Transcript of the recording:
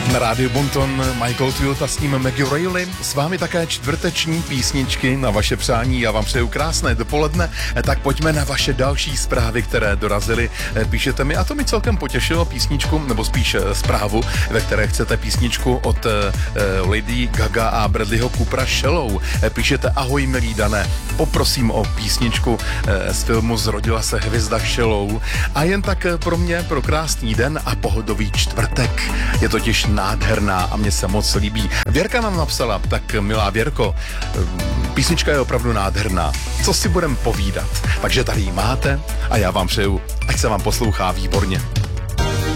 Na rádiu Bonton Michael Twilt a s ním Maggie Reilly. S vámi také čtvrteční písničky na vaše přání. Já vám přeju krásné dopoledne. Tak pojďme na vaše další zprávy, které dorazily. Píšete mi, a to mi celkem potěšilo, písničku, nebo spíš zprávu, ve které chcete písničku od Lady Gaga a Bradleyho Coopera Shallow. Píšete: ahoj milí Dané, poprosím o písničku z filmu Zrodila se hvězda Shallow a jen tak pro mě pro krásný den a pohodový čtvrtek. Je totiž nádherná a mně se moc líbí. Věrka nám napsala: tak milá Věrko, písnička je opravdu nádherná. Co si budem povídat? Takže tady ji máte a já vám přeju, ať se vám poslouchá výborně.